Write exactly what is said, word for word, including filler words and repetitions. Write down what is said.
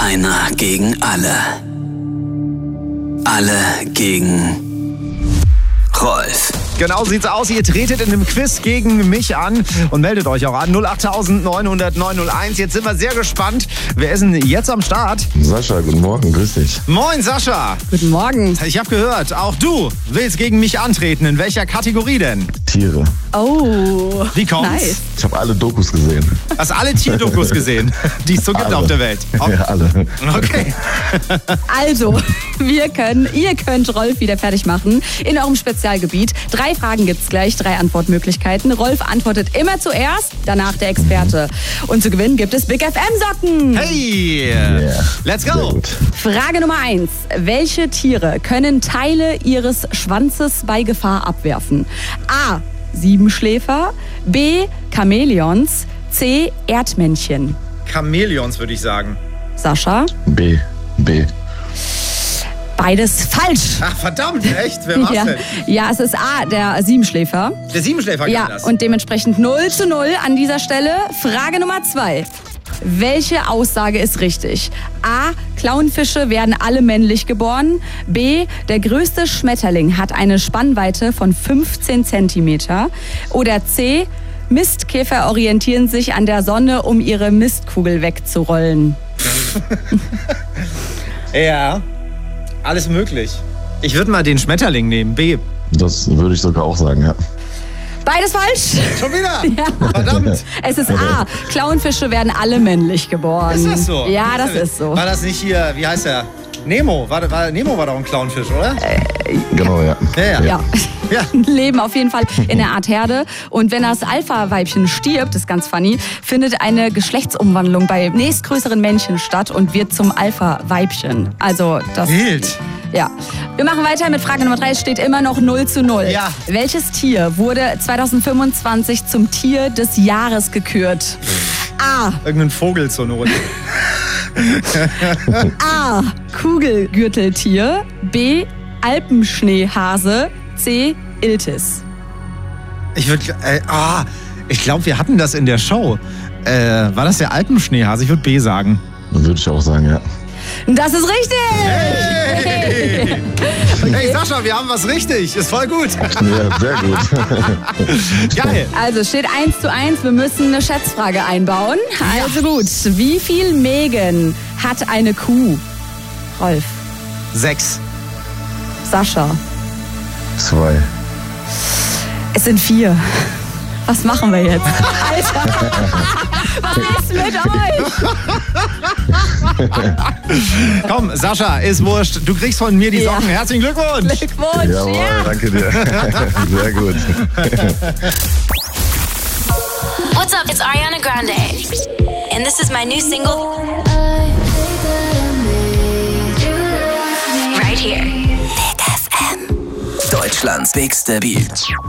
Einer gegen alle. Alle gegen Rolf. Genau sieht's aus. Ihr tretet in einem Quiz gegen mich an und meldet euch auch an. null acht neun null null neun null eins. Jetzt sind wir sehr gespannt. Wer ist denn jetzt am Start? Sascha, guten Morgen, grüß dich. Moin, Sascha. Guten Morgen. Ich habe gehört, auch du willst gegen mich antreten. In welcher Kategorie denn? Tiere. Oh, Wie kommt's? nice. Ich habe alle Dokus gesehen. Hast alle Tierdokus gesehen, die es so gibt Alle. auf der Welt? Oh, Ja, alle. okay. Also, wir können, ihr könnt Rolf wieder fertig machen in eurem Spezialgebiet. Drei Fragen gibt's gleich, drei Antwortmöglichkeiten. Rolf antwortet immer zuerst, danach der Experte. Und zu gewinnen gibt es Big F M-Socken. Hey, Yeah. let's Sehr go. gut. Frage Nummer eins. Welche Tiere können Teile ihres Schwanzes bei Gefahr abwerfen? A. Siebenschläfer. B. Chamäleons. C. Erdmännchen. Chamäleons würde ich sagen. Sascha? B. B. Beides falsch. Ach verdammt, echt? Wer war's Ja. denn? ja, es ist A, der Siebenschläfer. Der Siebenschläfer kann Ja, das. und dementsprechend null zu null an dieser Stelle. Frage Nummer zwei. Welche Aussage ist richtig? A. Clownfische werden alle männlich geboren. B. Der größte Schmetterling hat eine Spannweite von fünfzehn Zentimeter. Oder C. Mistkäfer orientieren sich an der Sonne, um ihre Mistkugel wegzurollen. Ja, alles möglich. Ich würde mal den Schmetterling nehmen. B. Das würde ich sogar auch sagen, ja. Beides falsch. Schon wieder? Ja. Verdammt. Es ist A. Clownfische werden alle männlich geboren. Ist das so? Ja, das ist so. War das nicht hier, wie heißt der? Nemo. War, war, Nemo war doch ein Clownfisch, oder? Genau, ja. Ja, ja. Ja. Ja. Leben auf jeden Fall in der Art Herde. Und wenn das Alpha-Weibchen stirbt, das ist ganz funny, findet eine Geschlechtsumwandlung bei nächstgrößeren Männchen statt und wird zum Alpha-Weibchen. Also das... Wild. Ja. Wir machen weiter mit Frage Nummer drei. Es steht immer noch null zu null. Ja. Welches Tier wurde zwanzig fünfundzwanzig zum Tier des Jahres gekürt? A. Irgendein Vogel zur Not. A. Kugelgürteltier. B. Alpenschneehase. C. Iltis. Ich würde, äh, ah, ich glaube, wir hatten das in der Show. Äh, war das der Alpenschneehase? Ich würde B sagen. Würde ich auch sagen, ja. Das ist richtig! Hey! Hey Sascha, wir haben was richtig. Ist voll gut. Ja, sehr gut. Geil. Also es steht eins zu eins. Wir müssen eine Schätzfrage einbauen. Also gut. Wie viel Mägen hat eine Kuh? Rolf. Sechs. Sascha. Zwei. Es sind vier. Was machen wir jetzt? Alter! Was ist mit euch? Komm, Sascha, ist wurscht. Du kriegst von mir die Ja. Socken. Herzlichen Glückwunsch. Glückwunsch! Jawohl, Ja. danke dir. Sehr gut. What's up? It's Ariana Grande. And this is my new single. Right here. Deutschlands bigste Beat.